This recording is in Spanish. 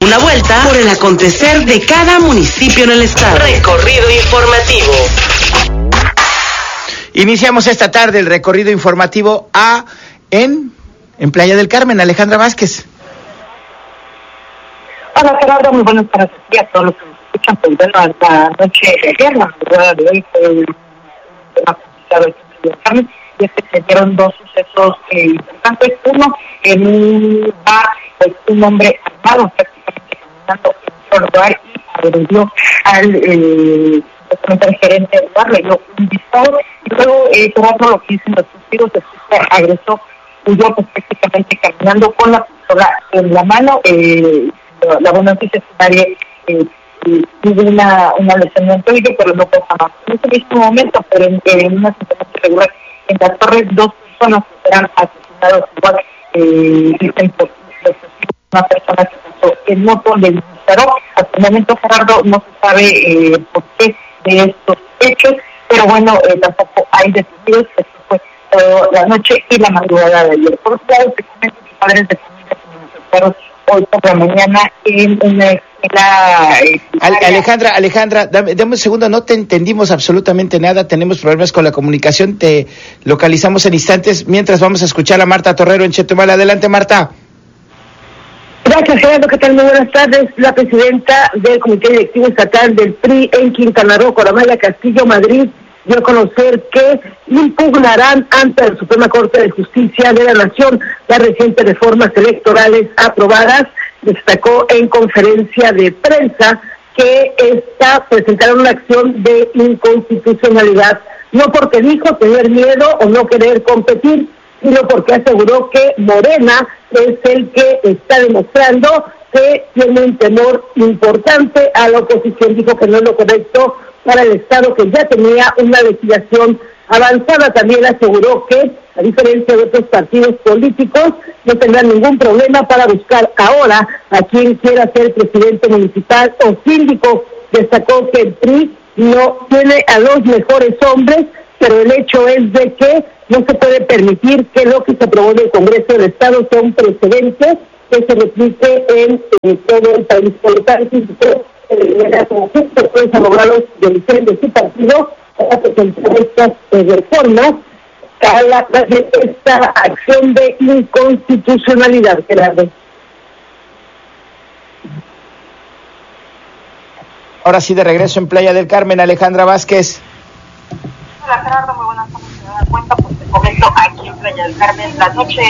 una vuelta por el acontecer de cada municipio en el estado. Recorrido informativo. Iniciamos esta tarde el recorrido informativo en Playa del Carmen. Alejandra Vázquez. Hola Gerardo, muy buenas tardes a todos los que nos escuchan. Pues bueno, esta noche de ayer, la madrugada de hoy, fue un tema complicado aquí en Playa del Carmen, y es que se dieron dos sucesos importantes. Uno, en un bar, pues un hombre armado, prácticamente caminando en un solo bar, y agredió al gerente del bar, le dio un disparo, y luego, Gerardo, lo que dicen los testigos, es que este agresor huyó pues prácticamente caminando con la pistola en la mano. La buena noticia es que nadie tuvo una lesión en cuello, pero no pasa más. En ese mismo momento, pero en una situación irregular, en las Torres, dos personas serán asesinadas igual. Una persona que pasó en moto le disparó. Hasta el momento, Gerardo, no se sabe por qué de estos hechos, pero bueno, tampoco hay detenidos. Esto fue toda la noche y la madrugada de ayer. Por otro lado, te comento que padres de familia se manifestaron hoy por la mañana en una escuela. Alejandra, dame un segundo, no te entendimos absolutamente nada, tenemos problemas con la comunicación, te localizamos en instantes, mientras vamos a escuchar a Marta Torrero en Chetumal. Adelante, Marta. Gracias, Gerardo. ¿Qué tal? Muy buenas tardes. La presidenta del Comité Directivo Estatal del PRI en Quintana Roo, Coramaya Castillo Madrid, dio a conocer que impugnarán ante la Suprema Corte de Justicia de la Nación las recientes reformas electorales aprobadas. Destacó en conferencia de prensa que presentaron una acción de inconstitucionalidad, no porque dijo tener miedo o no querer competir, sino porque aseguró que Morena es el que está demostrando que tiene un temor importante a la oposición. Dijo que no es lo correcto para el Estado, que ya tenía una legislación avanzada. También aseguró que, a diferencia de otros partidos políticos, no tendrán ningún problema para buscar ahora a quien quiera ser presidente municipal o síndico. Destacó que el PRI no tiene a los mejores hombres, pero el hecho es de que no se puede permitir que lo que se aprobó en el Congreso del Estado sea un precedente que se replique en todo el país. Por lo tanto, como pues abogados de diferentes su partido para presentar estas reformas a esta acción de inconstitucionalidad, Gerardo. Ahora sí, de regreso en Playa del Carmen, Alejandra Vázquez. Hola Gerardo, muy buenas tardes. Se dan cuenta, pues te comento aquí en Playa del Carmen la noche